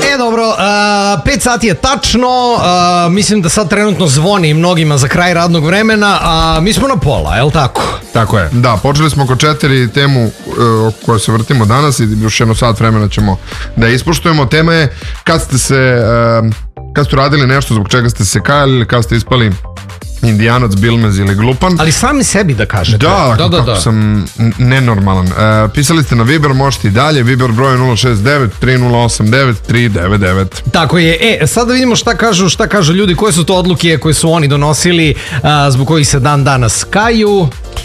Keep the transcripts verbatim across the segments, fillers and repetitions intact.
E, dobro, uh, pet sati je tačno, uh, mislim da sad trenutno zvoni mnogima za kraj radnog vremena, a mi smo na pola, je li tako? Tako je. Da, počeli smo oko četiri temu uh, o kojoj se vrtimo danas i još jedno sat vremena ćemo da ispoštujemo. Tema je kad ste se, uh, kad ste radili nešto zbog čega ste se kajali ili kad ste ispali indijanac, bilmez ili glupan. Ali sami sebi da kažete. Da, da, da, kako da. sam nenormalan. Uh, pisali ste na Viber, možete i dalje. Viber broj nula šest devet tri nula osam devet tri devet devet. Tako je. E, sad da vidimo šta kažu, šta kažu ljudi, koje su to odluke koje su oni donosili, uh, zbog kojih se dan danas kaju.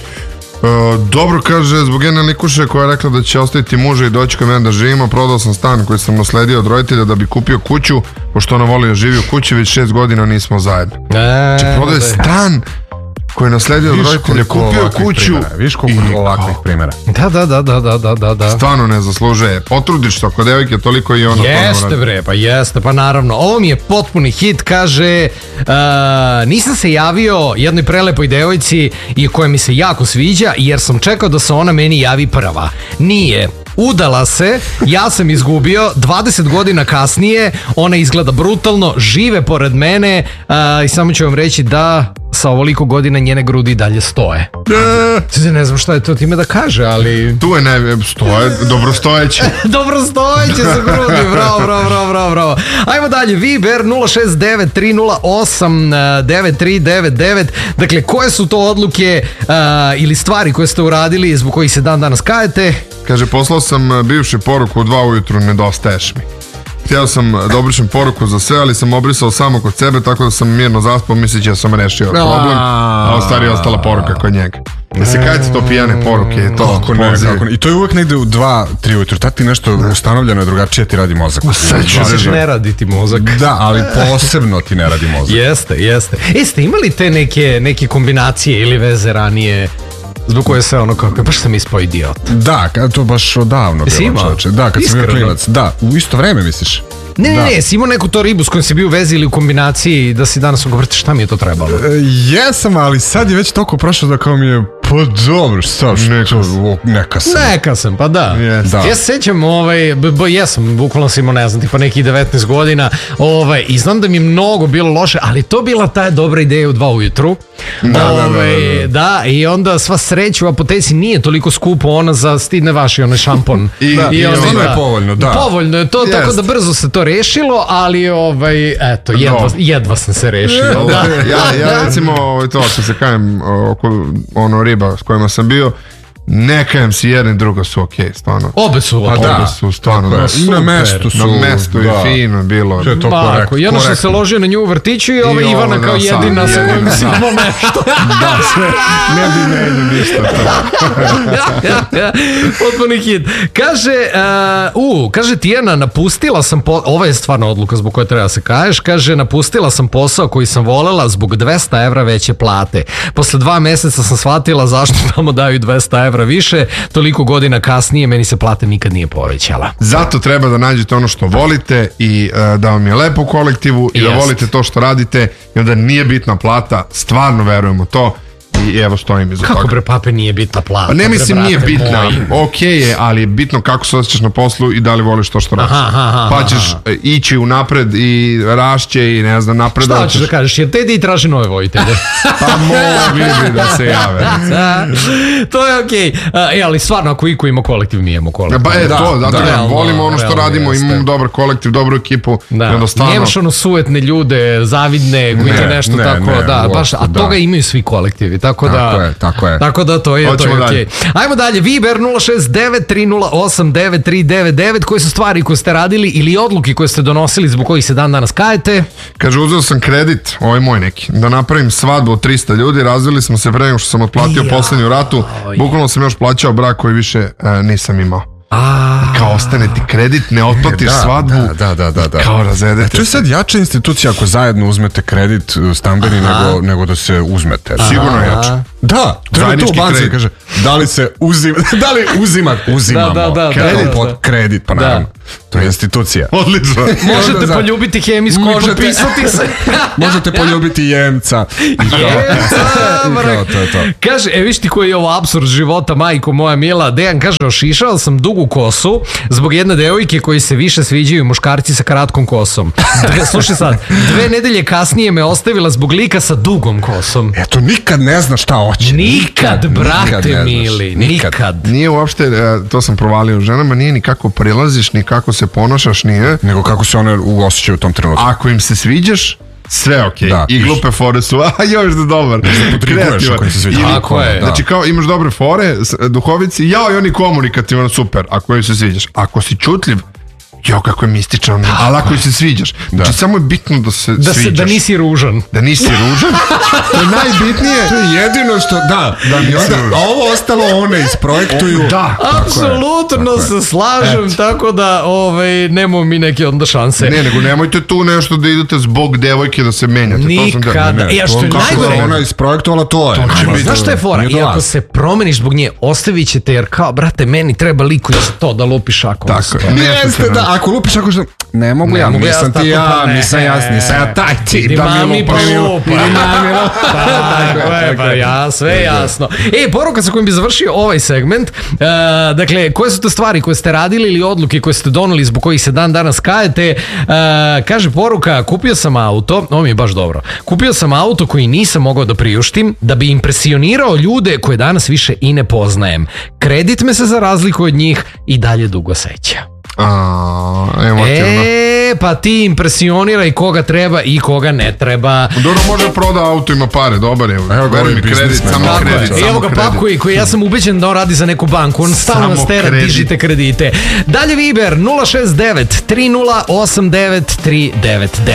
Uh, dobro, kaže, zbog jedne likuše koja je rekla da će ostaviti muža i doći kod mene da živimo, prodao sam stan koji sam nasledio od roditelja da bi kupio kuću, pošto ona voli da živi u kući, već šest godina nismo zajedno. E, Znači, prodaje stan koji je nasledio od roditelja, kupio kuću. Viš koliko ovakvih primjera. Da, da, da, da, da, da, da. Stvarno ne zaslužuje. Potrudiš se oko devojke, toliko i ona. Jeste bre, pa jeste, pa naravno. Ovo mi je potpuni hit, kaže, uh, nisam se javio jednoj prelepoj devojci i koja mi se jako sviđa, jer sam čekao da se ona meni javi prva. Nije. Udala se, ja sam izgubio, dvadeset godina kasnije, ona izgleda brutalno, žive pored mene uh, i samo ću vam reći da sa ovoliko godina njene grudi i dalje stoje. E. Ne znam šta je to time da kaže, ali... Tu je ne, stoje, dobro stojeće. Dobro stojeće sa grudi, bravo, bravo, bravo, bravo, bravo. Ajmo dalje, Viber nula šest devet tri nula osam devet tri devet devet. Dakle, koje su to odluke uh, ili stvari koje ste uradili zbog kojih se dan danas kajete? Kaže, poslao sam bivši poruku u dva ujutru, nedostaješ mi. Htio sam da obrišem poruku za sve, ali sam obrisao samo kod sebe, tako da sam mirno zaspao, misleći da sam rešio problem, a u stvari je ostala poruka kod njega. Da se kajete to pijane poruke i to kako ne, kako ne. I to je uvek negde u dva, tri ujutru. Tad ti nešto ustanovljeno je, drugačije ti radi mozak. Sad ne radi ti mozak. Da, ali posebno ti ne radi mozak. Jeste, jeste. E, ste imali te neke, neke kombinacije ili veze ranije zbog koje se ono kako, baš sam ispao idiot? Da, to baš odavno bilo, čoveče. Da, kad sam bio klinac. Da, u isto vreme misliš? Ne, ne, ne, si imao neku to ribu s kojom si bio u vezi ili u kombinaciji da si danas govorite šta mi je to trebalo? E, jesam, ali sad je već toliko prošlo da kao mi je pa dobro, šta, što, neka sam. Neka sam, pa da. Yes. da. Ja se sećam, ovaj, b, b, jesam, bukvalno sam imao, ne znam, tipa nekih devetnaest godina, ovaj, i znam da mi je mnogo bilo loše, ali to bila ta dobra ideja u dva ujutru. Da, ovaj, da, da, da. da, i onda sva sreća u apoteci nije toliko skupo, ona za stidne vaši, onaj šampon. I, da, I, i onda, ono je povoljno, da. Povoljno je to, yes. Tako da brzo se to rešilo, ali ovaj, eto, jedva, no. jedva sam se rešio. Da. Ja, ja recimo, to, kad se kajem oko ono riba s kojima sam bio, ne kajem si jedne i druga su okej, okay, stvarno. Obe su okej. Okay. Obe su stvarno. Da, na mestu su. Na mestu je fino bilo. To je to korektno. Jedno sam se ložio na nju u vrtiću i ova Ivana kao jedina sa kojim si imao nešto. Da, sve. Ne bi menio ništa. Potpuni hit. Kaže, uh, kaže Tijana, napustila sam, po... ova je stvarno odluka zbog koje treba se kaješ, kaže, napustila sam posao koji sam volela zbog dvesta evra veće plate. Posle dva meseca sam shvatila zašto tamo daju dvesta evra više, toliko godina kasnije meni se plata nikad nije povećala. Zato treba da nađete ono što volite i uh, da vam je lepo u kolektivu i Jest. Da volite to što radite i onda nije bitna plata, stvarno verujemo to. I evo stojim iza toga. Kako bre pape nije bitna plata? Pa ne mislim bre, nije bitna, okej je, ali je bitno kako se osjećaš na poslu i da li voliš to što radiš. Pa ćeš aha. ići u napred i rašće i ne znam napred. Šta ćeš da kažeš, jer te di traži nove vojitelje? Pa mogu da se jave. To je okej. Okay. E, ali stvarno ako iko ima kolektiv, mi imamo kolektiv. Pa je da, to, zato da, ja volimo ono što realno, radimo, jeste. Imamo dobar kolektiv, dobru ekipu. Da. Nemaš ono suetne ljude, zavidne, koji ti nešto ne, tako, ne, da, uopšte, baš, a da. toga imaju svi kolektivi, tako da... Tako je, tako je. Tako da to je, Hoćemo to je okej. Okay. Ajmo dalje, Viber nula šest devet tri nula osam devet tri devet devet, koje su stvari koje ste radili ili odluke koje ste donosili zbog kojih se dan danas kajete? Kaže, uzeo sam kredit, ovo je moj neki, da napravim svadbu od trista ljudi, razvili smo se pre nego što sam otplatio ja. poslednju ratu, bukvalno sam još plaćao brak koji više uh, nisam imao. A, kao ostane ti kredit, ne otplatiš da, svadbu, da, da, da, da. kao razvedete. To je sad jača institucija ako zajedno uzmete kredit stambeni nego, nego da se uzmete. Sigurno jača. Da, treba to u Zajednički banci, kredit. kaže, da li se uzima, da li uzima, uzimamo Da, da, da, kredit, da, pod da. kredit, pa naravno, to je institucija. Odlično. Možete Da. poljubiti hemijsku i Možete- potpisati se. Možete poljubiti jemca. I kao- Jemca, I mrak. kao, to je to. Kaže, e viš ti koji je ovo apsurd života, majko moja mila. Dejan kaže, ošišao sam dugu kosu zbog jedne devojke koji se više sviđaju muškarci sa kratkom kosom. Dve, slušaj sad, dve nedelje kasnije me ostavila zbog lika sa dugom kosom. Eto, nikad ne zna šta hoće. Nikad, brate nikad ne znaš. mili, Nikad. nikad. Nije uopšte, e, to sam provalio ženama, nije ni kako prilaziš, ni kako se ponašaš, nije. Nego kako se one osjećaju u tom trenutku. Ako im se sviđaš, sve okej. Da. I glupe fore su, a još da dobar. potribuješ Kreativan. ako im se sviđa. Ili- Tako je. Da. Znači kao imaš dobre fore, s- duhovici, jao i oni komunikativan, super, ako im se sviđaš. Ako si čutljiv, jo kako je mističan, ali ako im se sviđaš. Znači samo je bitno da se Da, se, sviđaš. da nisi ružan. Da nisi ružan. To je najbitnije. To je jedino što, da, da mi onda, a ovo ostalo one isprojektuju. Da. Apsolutno se slažem, tako da ovaj, nemamo mi neke onda šanse. Ne, nego nemojte tu nešto da idete zbog devojke da se menjate. To sam da- Nikada. ne, E, a što je Kako najgore, je ona isprojektovala, to je. Ali Znači, znaš šta je fora? nije I do ako vas. se promeniš zbog nje, ostavit ćete, jer kao, brate, meni treba liku za to da lupiš ako. Tako je. Jeste, Nešto da, ako lupiš ako što, ne mogu Ne ja, mogu ja nisam tako, ti ja, pa ne. nisam ja, nisam ja taj ti, Idi da mami mi pa lupaš. lupa. Idi mami lupa. Tako je, pa ja, sve jasno. E, poruka sa kojim bi završio ovaj segment, uh, dakle, koje su to stvari koje ste radili ili odluke koje ste doneli zbog kojih se dan danas kajete, uh, kaže poruka, kupio sam auto, ovo mi je baš dobro, kupio sam auto koji nisam mogao da priuštim, da bi impresionirao ljude koje danas više i ne poznajem. Kredit me se za razliku od njih i dalje dugo seća. A, emotivno. E, pa ti impresioniraj koga treba i koga ne treba. Dobro, može proda auto, ima pare, dobar je. Evo ga, Veruj ovaj mi, kredit, biznismen, samo tako je. kredit, I samo evo ga kredit. pap koji, koji ja sam ubeđen da on radi za neku banku. On stalno nas Samo tera, kredit. dižite kredite. Dalje Viber nula šest devet tri nula osam devet tri devet devet.